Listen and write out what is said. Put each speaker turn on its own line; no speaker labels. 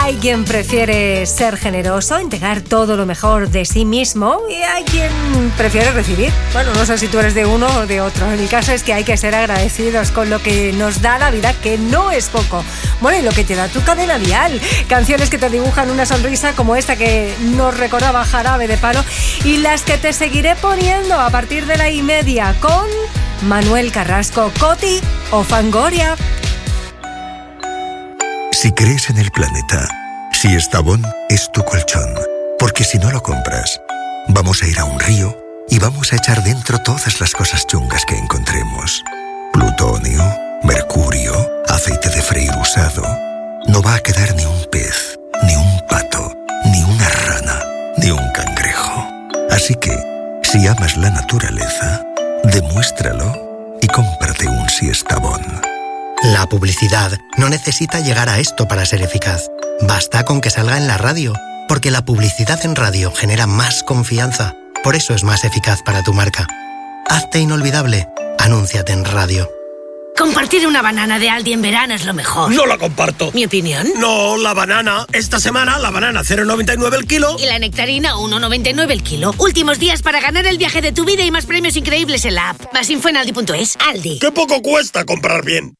Hay quien prefiere ser generoso, entregar todo lo mejor de sí mismo, y hay quien prefiere recibir. Bueno, no sé si tú eres de uno o de otro. El caso es que hay que ser agradecidos con lo que nos da la vida, que no es poco. Bueno, y lo que te da tu cadena dial. Canciones que te dibujan una sonrisa como esta que nos recordaba Jarabe de Palo, y las que te seguiré poniendo a partir de la 1:30 con Manuel Carrasco, Coti o Fangoria.
Si crees en el planeta, si Estavón es tu colchón, porque si no lo compras, vamos a ir a un río y vamos a echar dentro todas las cosas chungas que encontremos. Plutonio, mercurio, aceite de freír usado. No va a quedar ni un pez, ni un pato, ni una rana, ni un cangrejo. Así que, si amas la naturaleza, demuéstralo y cómprate un Siestabón.
La publicidad no necesita llegar a esto para ser eficaz. Basta con que salga en la radio, porque la publicidad en radio genera más confianza. Por eso es más eficaz para tu marca. Hazte inolvidable. Anúnciate en radio.
Compartir una banana de Aldi en verano es lo mejor.
No la comparto.
¿Mi opinión?
No, la banana. Esta semana la banana 0,99 el kilo.
Y la nectarina 1,99 el kilo. Últimos días para ganar el viaje de tu vida y más premios increíbles en la app. Más info en aldi.es. Aldi.
¡Qué poco cuesta comprar bien!